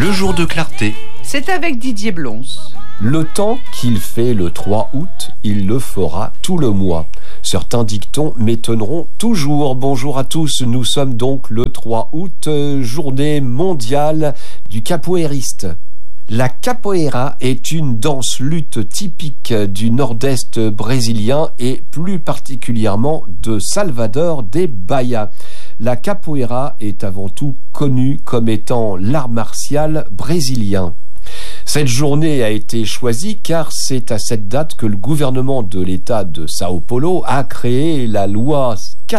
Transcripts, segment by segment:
Le jour de clarté. C'est avec Didier Blons. Le temps qu'il fait le 3 août, il le fera tout le mois. Certains dictons m'étonneront toujours. Bonjour à tous, nous sommes donc le 3 août, journée mondiale du capoeiriste. La capoeira est une danse-lutte typique du nord-est brésilien et plus particulièrement de Salvador de Bahia. La capoeira est avant tout connue comme étant l'art martial brésilien. Cette journée a été choisie car c'est à cette date que le gouvernement de l'État de Sao Paulo a créé la loi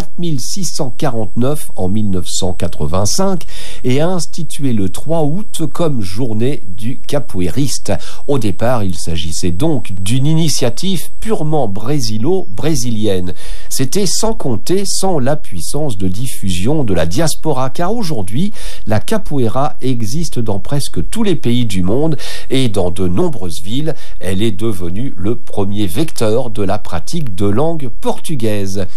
4649 en 1985 et a institué le 3 août comme journée du capoeiriste. Au départ, il s'agissait donc d'une initiative purement brésilienne. C'était sans la puissance de diffusion de la diaspora, car aujourd'hui, la capoeira existe dans presque tous les pays du monde et dans de nombreuses villes, elle est devenue le premier vecteur de la pratique de langue portugaise.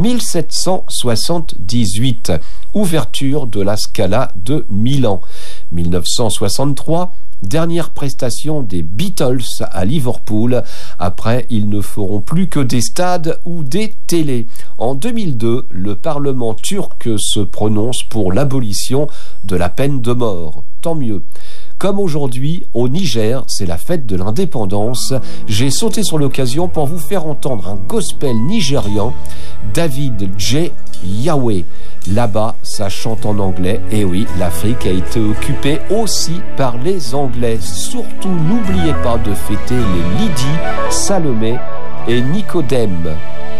1778, ouverture de la Scala de Milan. 1963, dernière prestation des Beatles à Liverpool. Après, ils ne feront plus que des stades ou des télés. En 2002, le Parlement turc se prononce pour l'abolition de la peine de mort. Tant mieux. Comme aujourd'hui, au Niger, c'est la fête de l'indépendance, j'ai sauté sur l'occasion pour vous faire entendre un gospel nigérian, David J. Yahweh. Là-bas, ça chante en anglais. Et oui, l'Afrique a été occupée aussi par les Anglais. Surtout, n'oubliez pas de fêter les Lydie, Salomé et Nicodème.